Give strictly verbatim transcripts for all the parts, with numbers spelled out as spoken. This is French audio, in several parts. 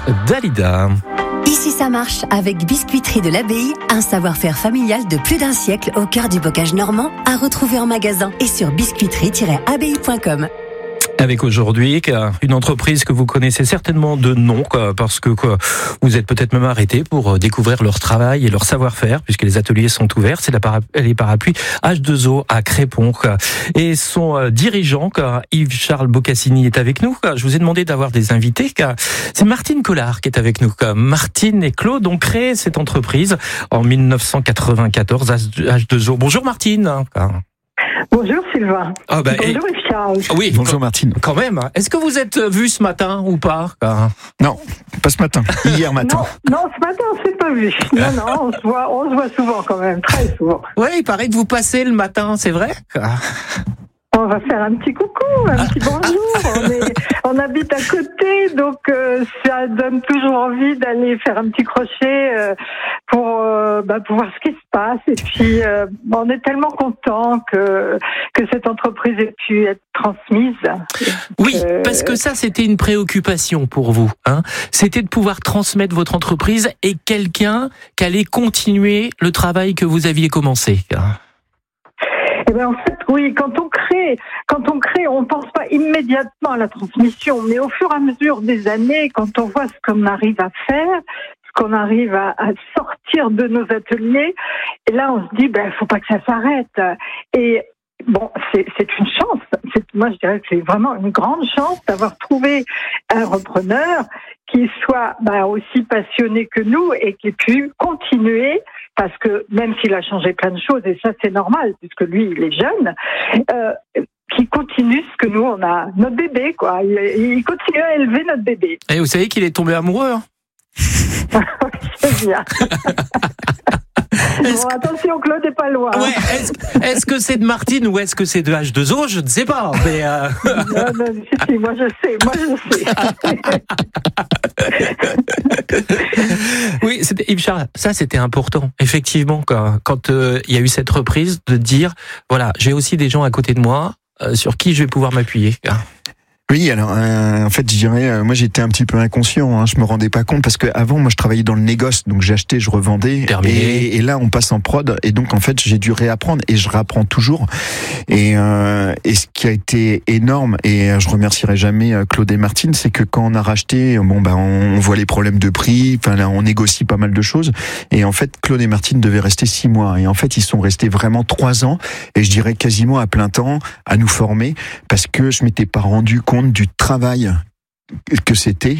Dalida. Ici ça marche avec Biscuiterie de l'Abbaye, un savoir-faire familial de plus d'un siècle au cœur du bocage normand, à retrouver en magasin et sur biscuiterie tiret abbaye point com. Avec aujourd'hui une entreprise que vous connaissez certainement de nom, parce que vous êtes peut-être même arrêté pour découvrir leur travail et leur savoir-faire, puisque les ateliers sont ouverts. C'est la para- les parapluies H deux O à Crépon. Et son dirigeant, Yves-Charles Boccassini, est avec nous. Je vous ai demandé d'avoir des invités. C'est Martine Collard qui est avec nous. Martine et Claude ont créé cette entreprise en dix-neuf cent quatre-vingt-quatorze, H deux O. Bonjour Martine. Bonjour Sylvain. Ah bah, Bonjour Charles. Oui, bonjour Martine. Quand même. Est-ce que vous êtes vu ce matin ou pas? Non, pas ce matin. Hier matin. Non, non, ce matin on s'est pas vu. Non, non, on se voit, on se voit souvent quand même, très souvent. Oui, il paraît que vous passez le matin, c'est vrai? On va faire un petit coucou, un petit bonjour. On, est, on habite à côté, donc euh, ça donne toujours envie d'aller faire un petit crochet euh, pour, euh, bah, pour voir ce qui se passe. Et puis, euh, on est tellement contents que, que cette entreprise ait pu être transmise. Oui, euh, parce que ça, c'était une préoccupation pour vous. Hein. C'était de pouvoir transmettre votre entreprise et quelqu'un qui allait continuer le travail que vous aviez commencé. Eh ben, en fait, oui, quand on crée, quand on crée, on pense pas immédiatement à la transmission, mais au fur et à mesure des années, quand on voit ce qu'on arrive à faire, ce qu'on arrive à, à sortir de nos ateliers, et là, on se dit, ben, faut pas que ça s'arrête. Et bon, c'est, c'est une chance. C'est, moi, je dirais que c'est vraiment une grande chance d'avoir trouvé un repreneur qui soit bah, aussi passionné que nous et qui ait pu continuer, parce que même s'il a changé plein de choses, et ça c'est normal, puisque lui il est jeune, euh, qui continue ce que nous on a, notre bébé quoi, il, il continue à élever notre bébé. Et vous savez qu'il est tombé amoureux hein. C'est bien. Bon, attention, Claude n'est pas loin. Ouais, est-ce, est-ce que c'est de Martine ou est-ce que c'est de H deux O? Je ne sais pas. Mais euh... non, non, si, si, moi je sais, moi je sais. Oui, c'était, Yves Charles, ça c'était important, effectivement, quand, quand euh, il y a eu cette reprise, de dire, voilà, j'ai aussi des gens à côté de moi euh, sur qui je vais pouvoir m'appuyer. Oui, alors euh, en fait, je dirais, euh, moi j'étais un petit peu inconscient, hein, je me rendais pas compte parce que avant, moi je travaillais dans le négoce, donc j'achetais, je revendais, et, et là on passe en prod, et donc en fait j'ai dû réapprendre et je réapprends toujours. Et, euh, et ce qui a été énorme, et je remercierai jamais Claude et Martine, c'est que quand on a racheté, bon ben on voit les problèmes de prix, enfin là on négocie pas mal de choses, et en fait Claude et Martine devaient rester six mois, et en fait ils sont restés vraiment trois ans, et je dirais quasiment à plein temps à nous former, parce que je m'étais pas rendu compte du travail que c'était.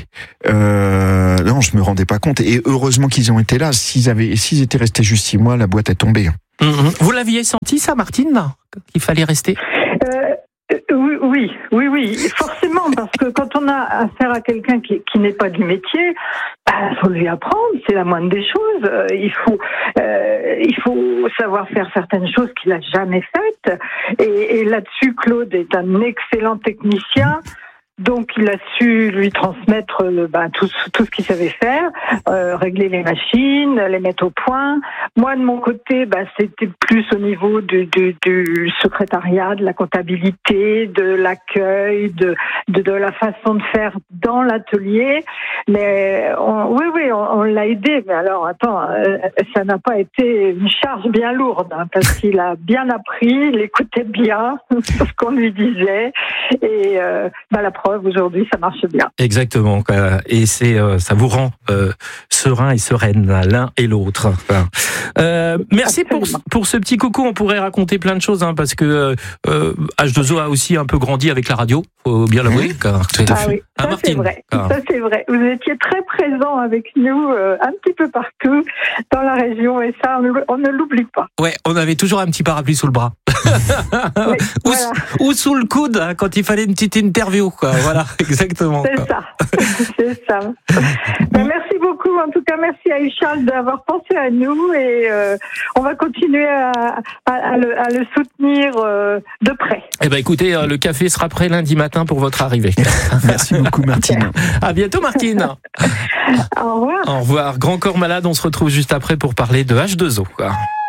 Euh, non, je me rendais pas compte. Et heureusement qu'ils ont été là. S'ils avaient, s'ils étaient restés juste six mois, la boîte est tombée. Mmh. Vous l'aviez senti ça, Martine, qu'il fallait rester? euh, oui, oui, oui, oui, forcément, parce que quand on a affaire à quelqu'un qui, qui n'est pas du métier, bah, faut lui apprendre. C'est la moindre des choses. Euh, il faut, euh, il faut savoir faire certaines choses qu'il a jamais faites. Et, et là-dessus, Claude est un excellent technicien. Donc, il a su lui transmettre euh, ben, tout, tout ce qu'il savait faire, euh, régler les machines, les mettre au point. Moi, de mon côté, ben, c'était plus au niveau du, du, du secrétariat, de la comptabilité, de l'accueil, de, de, de la façon de faire dans l'atelier. Mais on, oui, oui, on, on l'a aidé. Mais alors, attends, euh, ça n'a pas été une charge bien lourde, hein, parce qu'il a bien appris, il écoutait bien ce qu'on lui disait. Et euh, ben, la aujourd'hui, ça marche bien. Exactement. Et c'est, ça vous rend euh, serein et sereine l'un et l'autre. Euh, merci pour, pour ce petit coucou. On pourrait raconter plein de choses, hein, parce que euh, H deux O a aussi un peu grandi avec la radio, faut bien l'avouer. Mmh. Ah oui, ça, ah, c'est vrai. Ça c'est vrai. Vous étiez très présent avec nous, euh, un petit peu partout dans la région, et ça, on, on ne l'oublie pas. Ouais, on avait toujours un petit parapluie sous le bras. Oui, ou, voilà. ou sous le coude, hein, quand il fallait une petite interview, quoi. Voilà, exactement. C'est ça, c'est ça. Ben, merci beaucoup, en tout cas, merci à Yves-Charles d'avoir pensé à nous, et euh, on va continuer à, à, à, le, à le soutenir euh, de près. Eh ben, écoutez, euh, le café sera prêt lundi matin pour votre arrivée. Merci beaucoup, Martine. À bientôt, Martine. Au revoir. Au revoir. Grand Corps Malade, on se retrouve juste après pour parler de H deux O. Quoi.